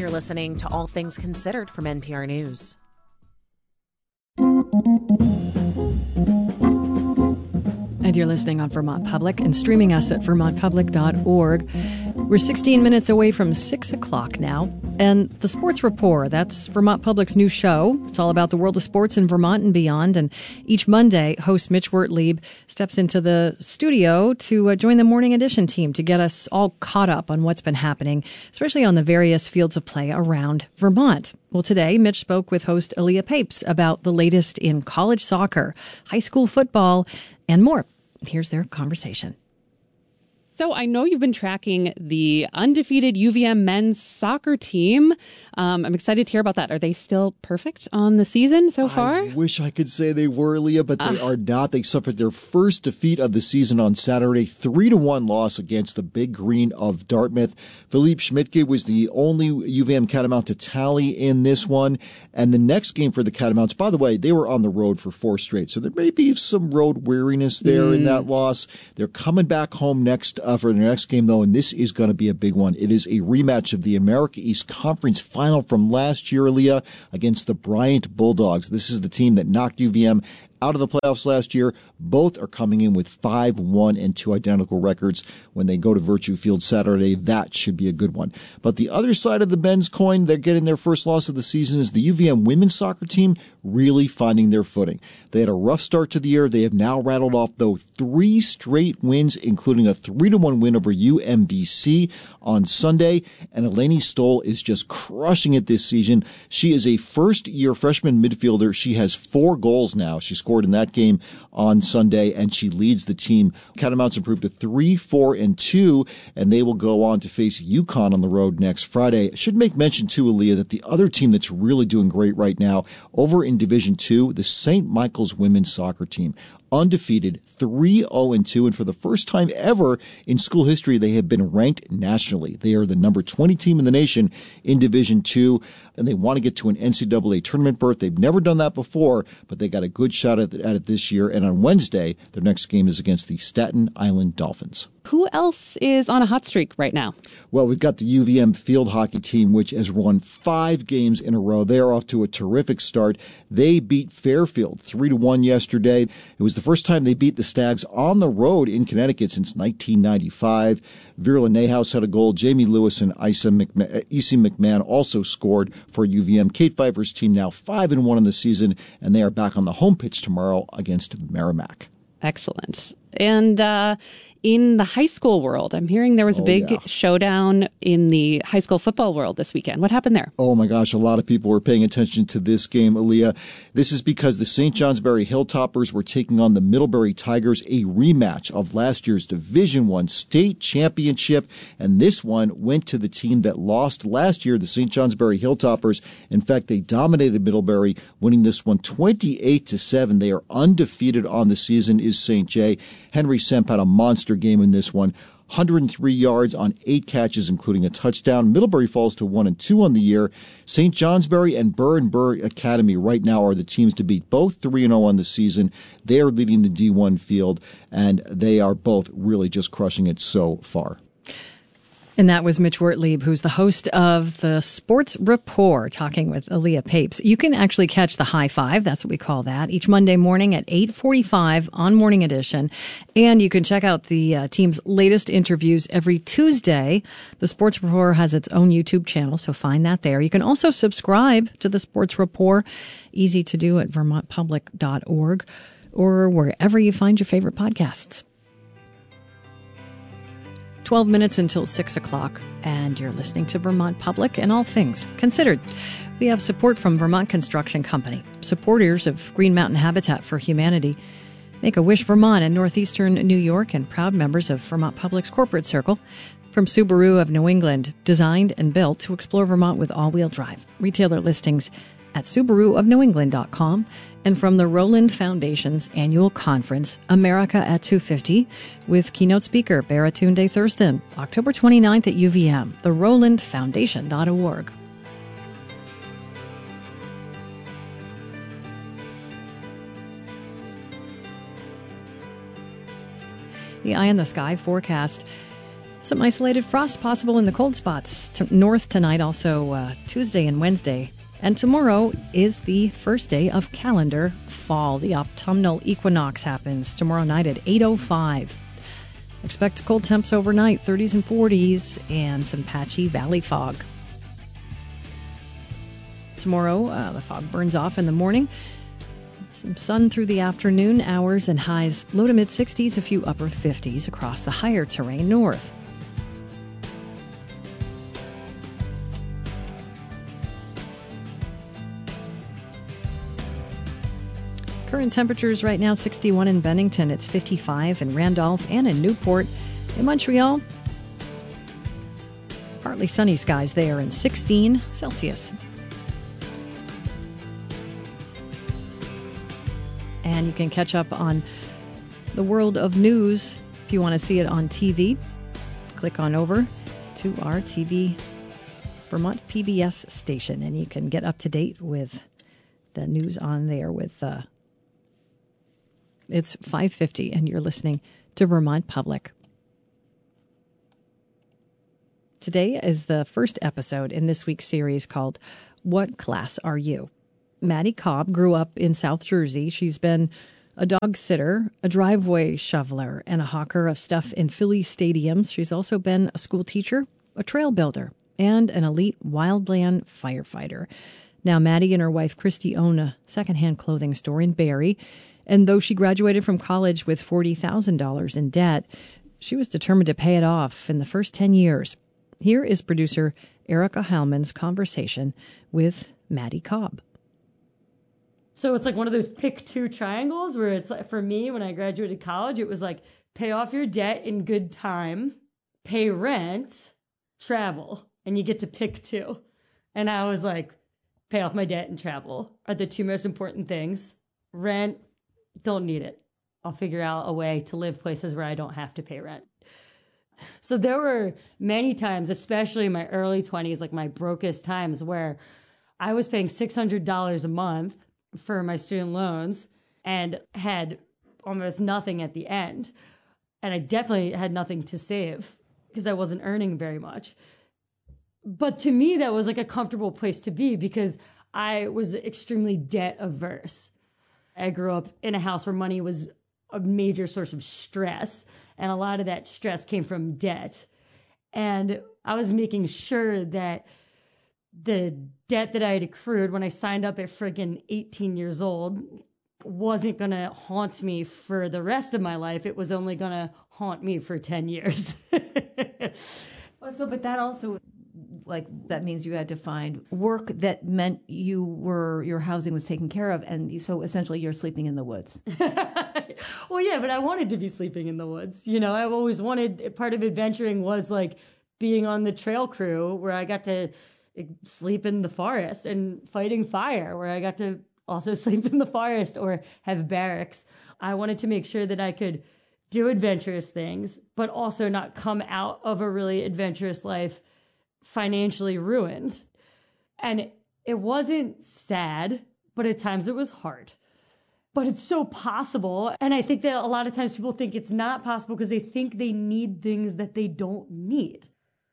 You're listening to All Things Considered from NPR News. And you're listening on Vermont Public and streaming us at vermontpublic.org. We're 16 minutes away from 6 o'clock now. And the Sports Rapport, that's Vermont Public's new show. It's all about the world of sports in Vermont and beyond. And each Monday, host Mitch Wertlieb steps into the studio to join the Morning Edition team to get us all caught up on what's been happening, especially on the various fields of play around Vermont. Well, today, Mitch spoke with host Aaliyah Papes about the latest in college soccer, high school football, and more. Here's their conversation. So I know you've been tracking the undefeated UVM men's soccer team. I'm excited to hear about that. Are they still perfect on the season so far? I wish I could say they were, Leah, but they are not. They suffered their first defeat of the season on Saturday, 3-1 loss against the Big Green of Dartmouth. Philippe Schmidtke was the only UVM Catamount to tally in this one. And the next game for the Catamounts, by the way, they were on the road for 4 straight, so there may be some road weariness there in that loss. They're coming back home next for their next game, though, and this is going to be a big one. It is a rematch of the America East Conference Final from last year, Leah, against the Bryant Bulldogs. This is the team that knocked UVM out of the playoffs last year. Both are coming in with 5-1-2 identical records. When they go to Virtue Field Saturday, that should be a good one. But the other side of the men's coin, they're getting their first loss of the season, is the UVM women's soccer team really finding their footing. They had a rough start to the year. They have now rattled off, though, 3 straight wins, including a 3-1 win over UMBC on Sunday. And Eleni Stoll is just crushing it this season. She is a first-year freshman midfielder. She has 4 goals now. She scored in that game on Sunday, and she leads the team. Catamounts improved to 3-4-2, and they will go on to face UConn on the road next Friday. I should make mention, too, Aaliyah, that the other team that's really doing great right now, over in Division II, the St. Michael's women's soccer team, undefeated, 3-0-2, and for the first time ever in school history, they have been ranked nationally. They are the number 20 team in the nation in Division II, and they want to get to an NCAA tournament berth. They've never done that before, but they got a good shot at it this year, and on Wednesday, their next game is against the Staten Island Dolphins. Who else is on a hot streak right now? Well, we've got the UVM field hockey team, which has won 5 games in a row. They are off to a terrific start. They beat Fairfield 3-1 yesterday. It was the first time they beat the Stags on the road in Connecticut since 1995. Virla Nahus had a goal. Jamie Lewis and Issa McMahon also scored for UVM. Kate Pfeiffer's team now 5-1 in the season, and they are back on the home pitch tomorrow against Merrimack. Excellent. And in the high school world, I'm hearing there was a big showdown in the high school football world this weekend. What happened there? Oh, my gosh. A lot of people were paying attention to this game, Aaliyah. This is because the St. Johnsbury Hilltoppers were taking on the Middlebury Tigers, a rematch of last year's Division I state championship. And this one went to the team that lost last year, the St. Johnsbury Hilltoppers. In fact, they dominated Middlebury, winning this one 28-7. They are undefeated on the season, is St. J. Henry Semp had a monster game in this one. 103 yards on 8 catches, including a touchdown. Middlebury falls to 1-2 on the year. St. Johnsbury and Burr Academy right now are the teams to beat, both 3-0 on the season. They are leading the D1 field, and they are both really just crushing it so far. And that was Mitch Wertlieb, who's the host of the Sports Rapport, talking with Aaliyah Papes. You can actually catch the High Five, that's what we call that, each Monday morning at 8:45 on Morning Edition. And you can check out the team's latest interviews every Tuesday. The Sports Rapport has its own YouTube channel, so find that there. You can also subscribe to the Sports Rapport, easy to do at vermontpublic.org or wherever you find your favorite podcasts. 12 minutes until 6 o'clock, and you're listening to Vermont Public and All Things Considered. We have support from Vermont Construction Company, supporters of Green Mountain Habitat for Humanity, Make-A-Wish Vermont and Northeastern New York, and proud members of Vermont Public's corporate circle. From Subaru of New England, designed and built to explore Vermont with all-wheel drive. Retailer listings at SubaruofNewEngland.com, and from the Roland Foundation's annual conference, America at 250, with keynote speaker Baratunde Thurston, October 29th at UVM, the RolandFoundation.org. The eye in the sky forecast. Some isolated frost possible in the cold spots north tonight, also Tuesday and Wednesday. And tomorrow is the first day of calendar fall. The autumnal equinox happens tomorrow night at 8:05. Expect cold temps overnight, 30s and 40s, and some patchy valley fog. Tomorrow, the fog burns off in the morning. Some sun through the afternoon hours and highs low to mid-60s, a few upper 50s across the higher terrain north. Current temperatures right now 61 in Bennington. It's 55 in Randolph and in Newport. In Montreal, partly sunny skies there and 16 Celsius. And you can catch up on the world of news if you want to see it on TV. Click on over to our TV Vermont PBS station, and you can get up to date with the news on there with it's 5:50, and you're listening to Vermont Public. Today is the first episode in this week's series called What Class Are You? Maddie Cobb grew up in South Jersey. She's been a dog sitter, a driveway shoveler, and a hawker of stuff in Philly stadiums. She's also been a school teacher, a trail builder, and an elite wildland firefighter. Now, Maddie and her wife, Christy, own a secondhand clothing store in Barrie. And though she graduated from college with $40,000 in debt, she was determined to pay it off in the first 10 years. Here is producer Erica Heilman's conversation with Maddie Cobb. So it's like one of those pick two triangles where it's like, for me, when I graduated college, it was like pay off your debt in good time, pay rent, travel, and you get to pick two. And I was like, pay off my debt and travel are the two most important things. Rent, don't need it. I'll figure out a way to live places where I don't have to pay rent. So there were many times, especially in my early 20s, like my brokest times, where I was paying $600 a month for my student loans and had almost nothing at the end. And I definitely had nothing to save because I wasn't earning very much. But to me, that was like a comfortable place to be because I was extremely debt averse. I grew up in a house where money was a major source of stress, and a lot of that stress came from debt. And I was making sure that the debt that I had accrued when I signed up at friggin' 18 years old wasn't going to haunt me for the rest of my life. It was only going to haunt me for 10 years. But that also, like, that means you had to find work that meant your housing was taken care of, and so essentially you're sleeping in the woods. Well, yeah, but I wanted to be sleeping in the woods. You know, I've always wanted, part of adventuring was like being on the trail crew where I got to sleep in the forest, and fighting fire where I got to also sleep in the forest or have barracks. I wanted to make sure that I could do adventurous things, but also not come out of a really adventurous life financially ruined. And it wasn't sad, but at times it was hard. But it's so possible. And I think that a lot of times people think it's not possible because they think they need things that they don't need.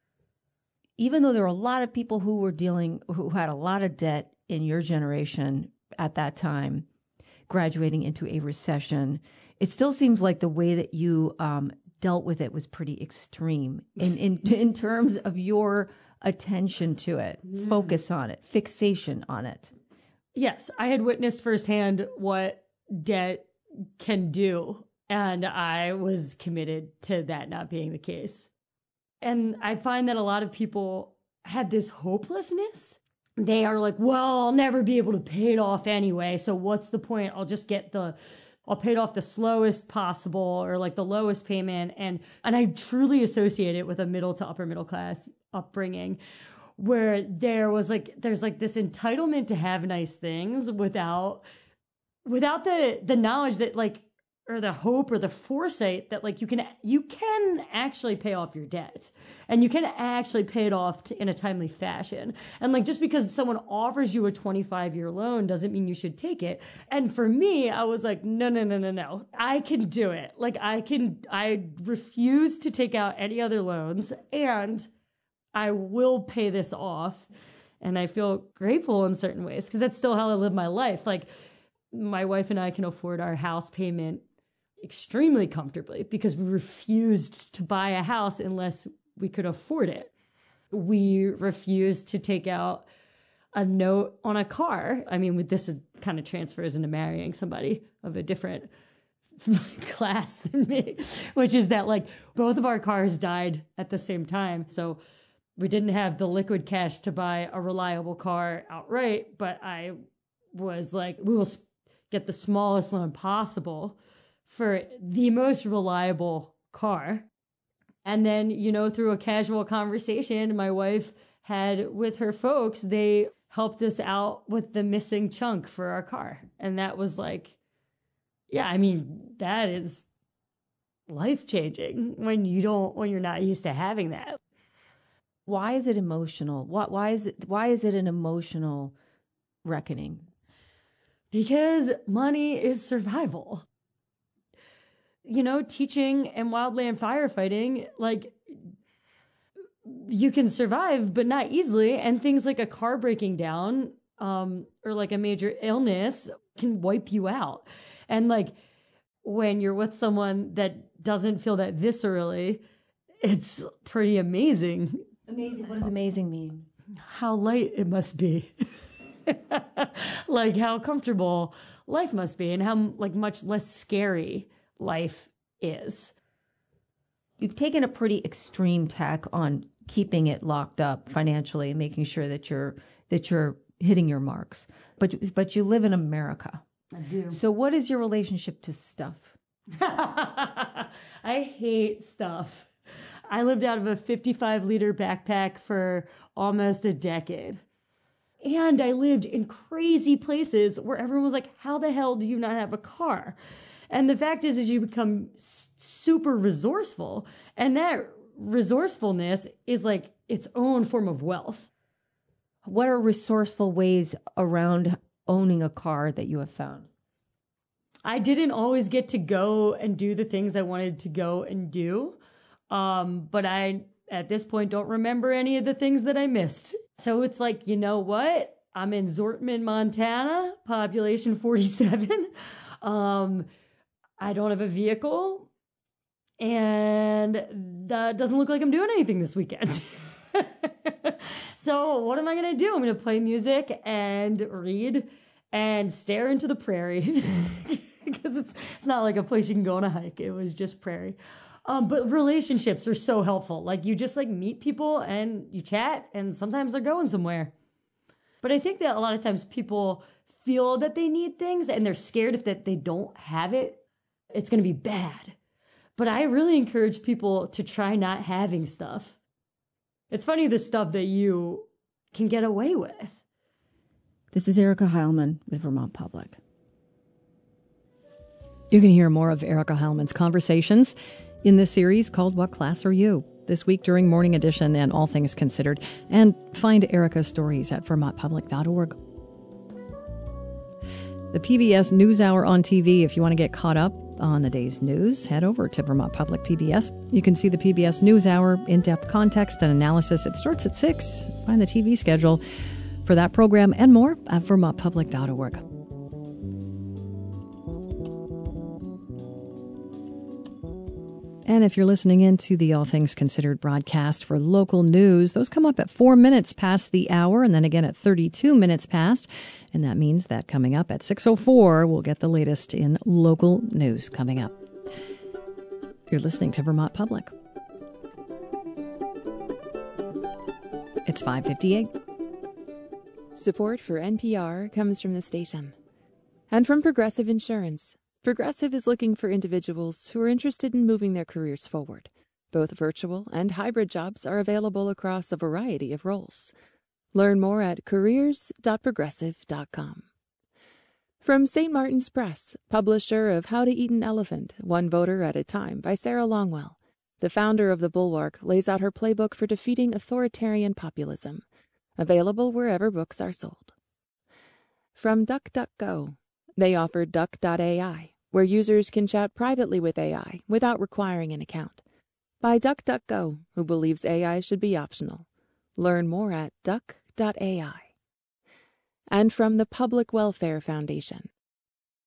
Even though there are a lot of people who had a lot of debt in your generation at that time, graduating into a recession, it still seems like the way that you dealt with it was pretty extreme in terms of your attention to it, focus on it, fixation on it. Yes, I had witnessed firsthand what debt can do, and I was committed to that not being the case. And I find that a lot of people had this hopelessness. They are like, well, I'll never be able to pay it off anyway, so what's the point? I'll pay it off the slowest possible or like the lowest payment. And I truly associate it with a middle to upper middle class upbringing where there's like this entitlement to have nice things without the knowledge that like or the hope or the foresight that like you can actually pay off your debt, and you can actually pay it off in a timely fashion. And like, just because someone offers you a 25-year loan doesn't mean you should take it. And for me, I was like, no. I can do it. Like I refuse to take out any other loans, and I will pay this off. And I feel grateful in certain ways because that's still how I live my life. Like, my wife and I can afford our house payment extremely comfortably because we refused to buy a house unless we could afford it. We refused to take out a note on a car. I mean, this kind of transfers into marrying somebody of a different class than me, which is that like both of our cars died at the same time. So we didn't have the liquid cash to buy a reliable car outright, but I was like, we will get the smallest loan possible for the most reliable car. And then, through a casual conversation my wife had with her folks, they helped us out with the missing chunk for our car. And that was like, yeah, I mean, that is life-changing when you're not used to having that. Why is it emotional? Why is it an emotional reckoning? Because money is survival. Teaching and wildland firefighting, like, you can survive, but not easily. And things like a car breaking down, or like a major illness can wipe you out. And like, when you're with someone that doesn't feel that viscerally, it's pretty amazing. Amazing. What does amazing mean? How light it must be. Like how comfortable life must be and how like much less scary life is. You've taken a pretty extreme tack on keeping it locked up financially and making sure that you're hitting your marks. But you live in America. I do. So what is your relationship to stuff? I hate stuff. I lived out of a 55-liter backpack for almost a decade. And I lived in crazy places where everyone was like, how the hell do you not have a car? And the fact is you become super resourceful. And that resourcefulness is like its own form of wealth. What are resourceful ways around owning a car that you have found? I didn't always get to go and do the things I wanted to go and do. But I, at this point, don't remember any of the things that I missed. So it's like, you know what? I'm in Zortman, Montana, population 47. I don't have a vehicle, and that doesn't look like I'm doing anything this weekend. So what am I going to do? I'm going to play music and read and stare into the prairie because it's not like a place you can go on a hike. It was just prairie. But relationships are so helpful. Like you just like meet people and you chat and sometimes they're going somewhere. But I think that a lot of times people feel that they need things and they're scared if that they don't have it, it's going to be bad. But I really encourage people to try not having stuff. It's funny the stuff that you can get away with. This is Erica Heilman with Vermont Public. You can hear more of Erica Heilman's conversations in this series called What Class Are You? This week during Morning Edition and All Things Considered. And find Erica's stories at vermontpublic.org. The PBS NewsHour on TV. If you want to get caught up on the day's news, head over to Vermont Public PBS. You can see the PBS NewsHour in-depth context and analysis. It starts at 6. Find the TV schedule for that program and more at vermontpublic.org. And if you're listening in to the All Things Considered broadcast for local news, those come up at 4 minutes past the hour and then again at 32 minutes past. And that means that coming up at 6:04, we'll get the latest in local news coming up. You're listening to Vermont Public. It's 5:58. Support for NPR comes from the station and from Progressive Insurance. Progressive is looking for individuals who are interested in moving their careers forward. Both virtual and hybrid jobs are available across a variety of roles. Learn more at careers.progressive.com. From St. Martin's Press, publisher of How to Eat an Elephant, One Voter at a Time by Sarah Longwell, the founder of The Bulwark lays out her playbook for defeating authoritarian populism. Available wherever books are sold. From DuckDuckGo, they offer Duck.ai, where users can chat privately with AI without requiring an account. By DuckDuckGo, who believes AI should be optional. Learn more at Duck.ai. And from the Public Welfare Foundation,